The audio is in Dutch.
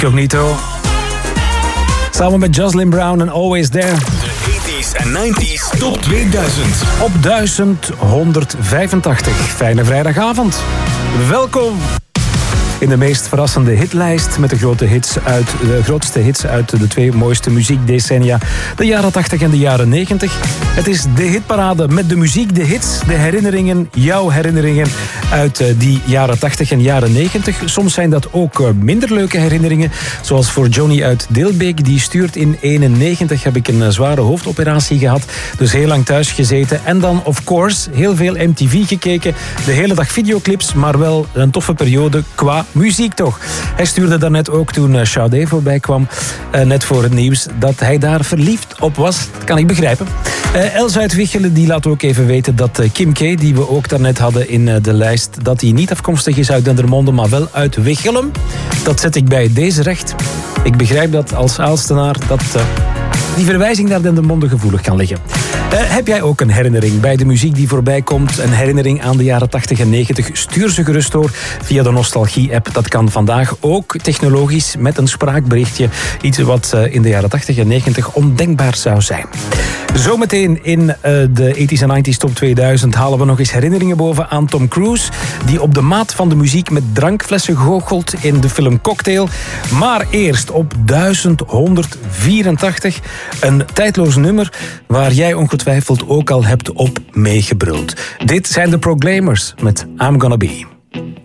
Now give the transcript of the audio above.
Cognito. Samen met Jocelyn Brown en Always There. De 80s en 90s Top 2000. Op 1185. Fijne vrijdagavond. Welkom in de meest verrassende hitlijst met de grootste hits uit de twee mooiste muziekdecennia, de jaren 80 en de jaren 90. Het is de hitparade met de muziek, de hits, de herinneringen, jouw herinneringen uit die jaren 80 en jaren 90. Soms zijn dat ook minder leuke herinneringen, zoals voor Johnny uit Dilbeek. Die stuurt in 91 heb ik een zware hoofdoperatie gehad, dus heel lang thuis gezeten. En dan, of course, heel veel MTV gekeken, de hele dag videoclips, maar wel een toffe periode qua muziek toch. Hij stuurde daarnet ook toen Sade voorbij kwam, net voor het nieuws, dat hij daar verliefd op was. Dat kan ik begrijpen. Els uit Wichelen die laat ook even weten dat Kim K, die we ook daarnet hadden in de lijst, dat die niet afkomstig is uit Dendermonde, maar wel uit Wichelen. Dat zet ik bij deze recht. Ik begrijp dat als Aalstenaar dat die verwijzing naar Dendermonde gevoelig kan liggen. Heb jij ook een herinnering bij de muziek die voorbij komt? Een herinnering aan de jaren 80 en 90? Stuur ze gerust door via de Nostalgie-app. Dat kan vandaag ook technologisch met een spraakberichtje. Iets wat in de jaren 80 en 90 ondenkbaar zou zijn. Zometeen in de 80s en 90s Top 2000 halen we nog eens herinneringen boven aan Tom Cruise, die op de maat van de muziek met drankflessen goochelt in de film Cocktail. Maar eerst op 1184 een tijdloos nummer waar jij ongetwijfeld ook al hebt op meegebruld. Dit zijn de Proclaimers met I'm Gonna Be.